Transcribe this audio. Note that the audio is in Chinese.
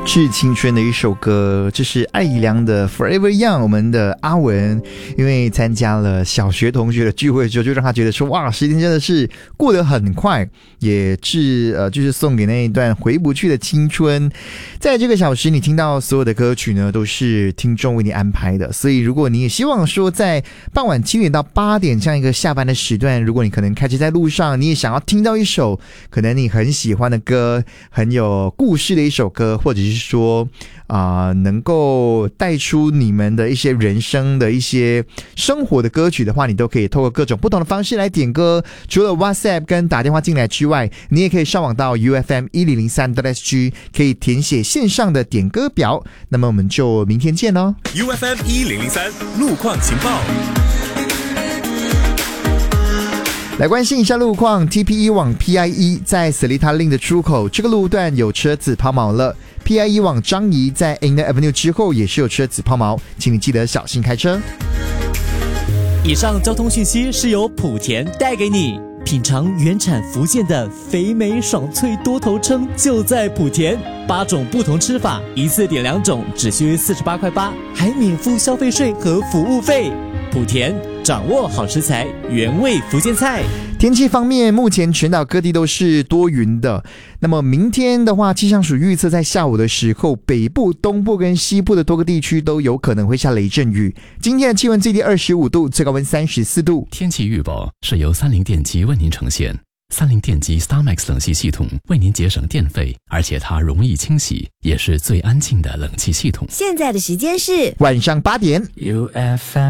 致青春的一首歌，这是艾怡良的 Forever Young。 我们的阿文因为参加了小学同学的聚会之后，就让他觉得说，哇，时间真的是过得很快，也就是送给那一段回不去的青春。在这个小时你听到所有的歌曲呢，都是听众为你安排的，所以如果你也希望说在傍晚7点到8点这样一个下班的时段，如果你可能开车在路上，你也想要听到一首可能你很喜欢的歌，很有故事的一首歌，或者是说能够带出你们的一些人生的一些生活的歌曲的话，你都可以透过各种不同的方式来点歌。除了 WhatsApp 跟打电话进来之外，你也可以上网到 UFM1003.SG 可以填写线上的点歌表。那么我们就明天见咯。 UFM1003 路况情报， 来关心一下路况。 TP1 往 PIE 在 Seletar Link 的出口，这个路段有车子抛锚了。 PIE 往张仪在 Anna Avenue 之后也是有车子抛锚，请你记得小心开车。 以上交通讯息是由莆田带给你。品尝原产福建的肥美爽脆多头鲳，就在莆田，8种不同吃法，一次点2种，只需48.8块，还免付消费税和服务费。莆田掌握好食材，原味福建菜。 天气方面，目前全岛各地都是多云的。那么明天的话，气象署预测在下午的时候，北部、东部跟西部的多个地区都有可能会下雷阵雨。今天的气温最低25度，最高温34度。 天气预报是由三菱电机为您呈现。三菱电机 StarMax 冷气系统为您节省电费，而且它容易清洗，也是最安静的冷气系统。 现在的时间是晚上8点。 UFM